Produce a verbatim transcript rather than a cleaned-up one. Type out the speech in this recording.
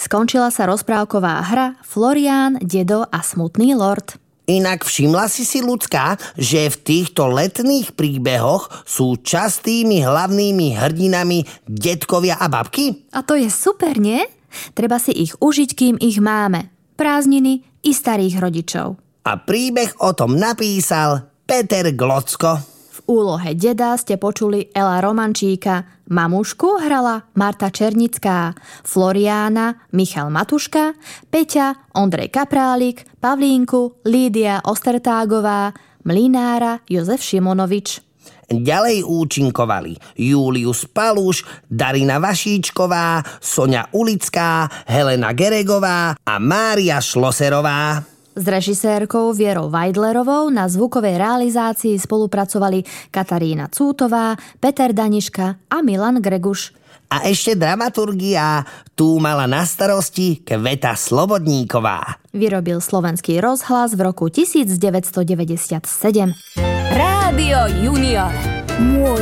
Skončila sa rozprávková hra Florián, Dedo a smutný lord. Inak všimla si si, ľudská, že v týchto letných príbehoch sú častými hlavnými hrdinami detkovia a babky? A to je super, nie? Treba si ich užiť, kým ich máme. Prázdniny i starých rodičov. A príbeh o tom napísal Peter Glocko. V úlohe deda ste počuli Ela Romančíka, mamušku hrala Marta Černická, Floriána Michal Matuška, Peťa Ondrej Kaprálik, Pavlínku Lídia Ostertágová, Mlynára Jozef Šimonovič. Ďalej účinkovali Julius Paluš, Darina Vašíčková, Soňa Ulická, Helena Geregová a Mária Šloserová. S režisérkou Vierou Vajdlerovou na zvukovej realizácii spolupracovali Katarína Cútová, Peter Daniška a Milan Greguš. A ešte dramaturgia tu mala na starosti Kveta Slobodníková. Vyrobil Slovenský rozhlas v roku devätnásťstodeväťdesiatsedem. Rádio Junior. Môj